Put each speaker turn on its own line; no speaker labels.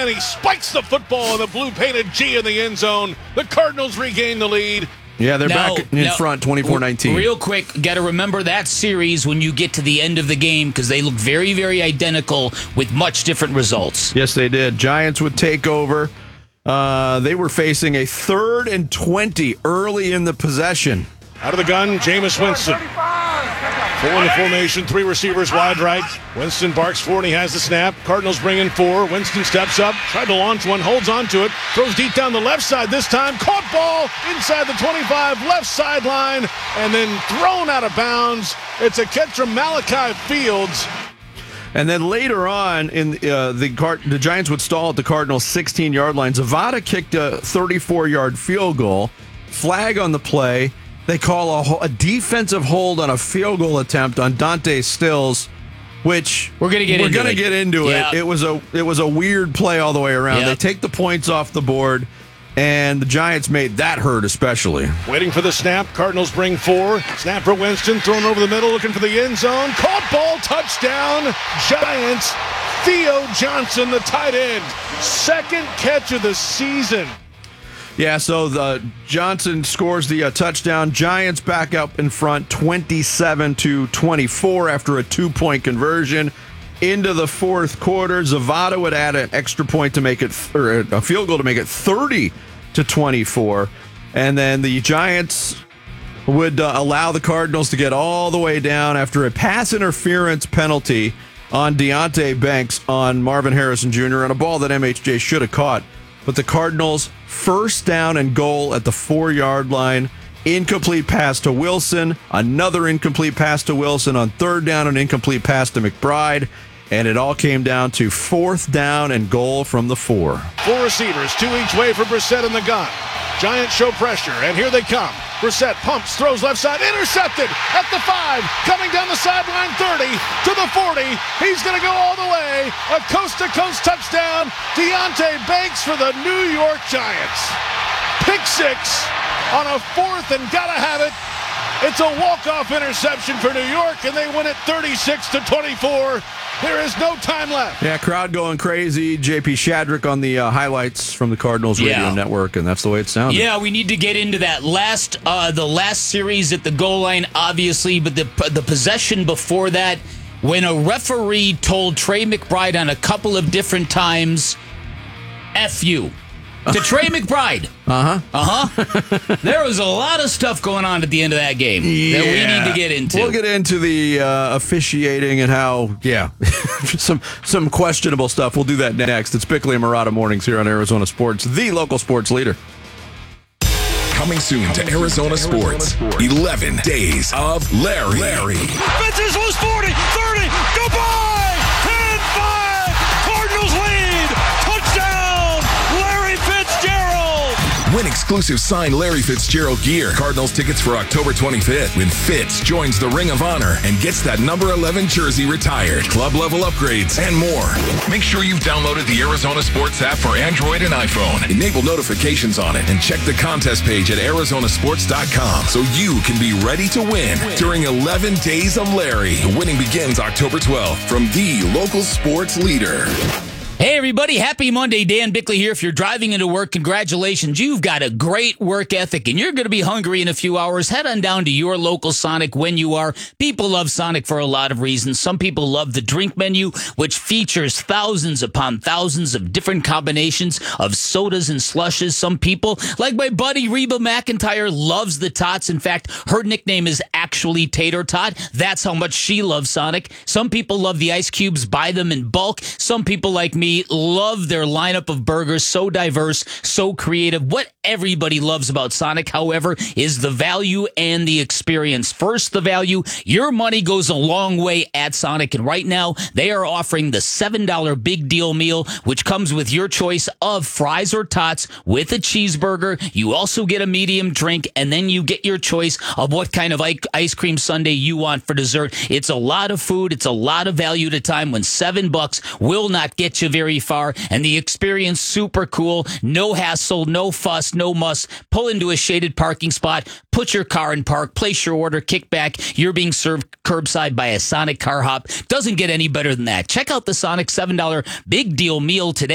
and he spikes the football in the blue-painted G in the end zone. The Cardinals regain the lead.
Yeah, they're back in front, 24-19.
Real quick, got to remember that series when you get to the end of the game because they look very, very identical with much different results.
Yes, they did. Giants would take over. They were facing a 3rd and 20 early in the possession.
Out of the gun, Jameis Winston. 4 in the formation, 3 receivers wide right. Winston barks 4 and he has the snap. Cardinals bring in 4. Winston steps up, tried to launch one, holds on to it, throws deep down the left side this time. Caught ball inside the 25, left sideline, and then thrown out of bounds. It's a catch from Malachi Fields.
And then later on, the Giants would stall at the Cardinals' 16-yard line. Zavada kicked a 34-yard field goal. Flag on the play. They call a defensive hold on a field goal attempt on Dante Stills, which
we're going to get
into
it.
It was a weird play all the way around.
Yep.
They take the points off the board, and the Giants made that hurt especially.
Waiting for the snap. Cardinals bring 4. Snap for Winston, thrown over the middle, looking for the end zone. Caught ball, touchdown, Giants. Theo Johnson, the tight end. 2nd catch of the season.
Yeah, so Johnson scores the touchdown. Giants back up in front 27-24 after a 2-point conversion. Into the 4th quarter, Zavada would add an extra point to make it, or a field goal to make it 30-24. And then the Giants would allow the Cardinals to get all the way down after a pass interference penalty on Deonte Banks on Marvin Harrison Jr. on a ball that MHJ should have caught. But the Cardinals, 1st down and goal at the 4-yard line. Incomplete pass to Wilson. Another incomplete pass to Wilson on 3rd down, an incomplete pass to McBride. And it all came down to 4th down and goal from the 4.
4 receivers, 2 each way for Brissett in the gun. Giants show pressure, and here they come. Brissett pumps, throws left side, intercepted at the 5, coming down the sideline 30 to the 40. He's going to go all the way. A coast-to-coast touchdown. Deonte Banks for the New York Giants. Pick 6 on a 4th and gotta have it. It's a walk-off interception for New York, and they win it 36-24. There is no time left.
Yeah, crowd going crazy. JP Shadrick on the highlights from the Cardinals radio network, and that's the way it sounded.
Yeah, we need to get into that the last series at the goal line, obviously, but the possession before that, when a referee told Trey McBride on a couple of different times, F you. To Trey McBride. There was a lot of stuff going on at the end of that game that we need to get into.
We'll get into the officiating and how, some questionable stuff. We'll do that next. It's Bickley and Murata Mornings here on Arizona Sports, the local sports leader.
Coming soon to Arizona Sports, 11 Days of Larry.
Fences loose 40, 30, goodbye! 10-5, Cardinals lead, touchdown, Larry Fitzgerald!
Win exclusive signed Larry Fitzgerald gear. Cardinals tickets for October 25th when Fitz joins the Ring of Honor and gets that number 11 jersey retired. Club level upgrades and more. Make sure you've downloaded the Arizona Sports app for Android and iPhone. Enable notifications on it and check the contest page at arizonasports.com so you can be ready to win during 11 Days of Larry. The winning begins October 12th from the local sports leader.
Hey, everybody. Happy Monday. Dan Bickley here. If you're driving into work, congratulations. You've got a great work ethic, and you're going to be hungry in a few hours. Head on down to your local Sonic when you are. People love Sonic for a lot of reasons. Some people love the drink menu, which features thousands upon thousands of different combinations of sodas and slushes. Some people, like my buddy Reba McEntire, loves the tots. In fact, her nickname is actually Tater Tot. That's how much she loves Sonic. Some people love the ice cubes, buy them in bulk. Some people, like me, love their lineup of burgers, so diverse, so creative. What everybody loves about Sonic, however, is the value and the experience. First, the value. Your money goes a long way at Sonic, and right now, they are offering the $7 Big Deal Meal, which comes with your choice of fries or tots with a cheeseburger. You also get a medium drink, and then you get your choice of what kind of ice cream sundae you want for dessert. It's a lot of food. It's a lot of value at a time when $7 will not get you very far, and the experience super cool. No hassle, no fuss, no muss. Pull into a shaded parking spot, put your car in park, place your order, kick back. You're being served curbside by a Sonic car hop. Doesn't get any better than that. Check out the Sonic $7 Big Deal Meal today.